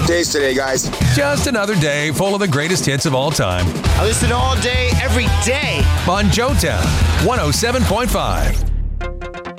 days today, guys. Just another day full of the greatest hits of all time. I listen all day, every day. On Joetown 107.5.